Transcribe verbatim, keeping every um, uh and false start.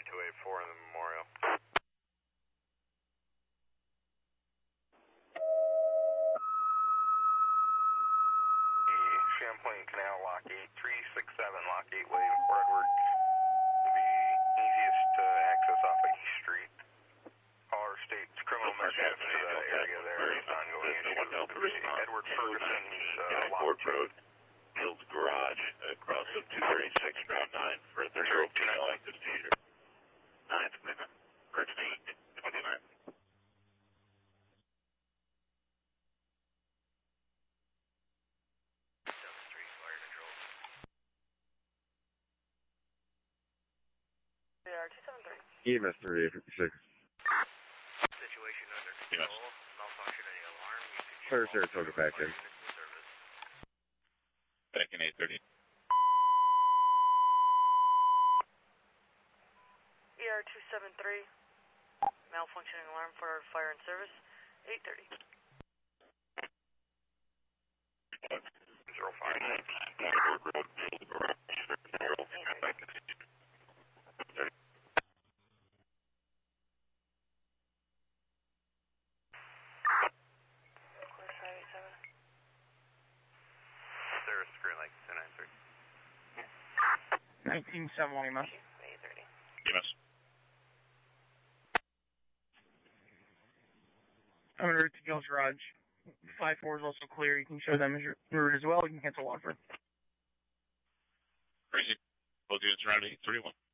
two eight four in the Memorial. The Champlain Canal, lock eight three six seven, lock eight waiting for Edward. Will be easiest to access off of East Street. Caller states criminal mischief to the area there is ongoing issue. Edward Ferguson's uh, lock Road, Hills Garage, across of two thirty-six, Route nine for thirty female active seizure. Ninth minute, thirteen twenty-nine. seventh Street, fire control. A R two seven three. E M S thirty-eight fifty-six. Situation under control. Yes. Malfunctioning alarm. You can Clear Saratoga back in. Service. Back in eight thirty. E R two seven three. Malfunctioning alarm for fire and service. eight thirty. zero five. There's screen like two nine three. nineteen seven one, E M S. eight thirty. Yes. I'm en route to Gil's Garage. five four is also clear. You can show them as your route as well. You can cancel Watford. Crazy. Both units around eight thirty-one.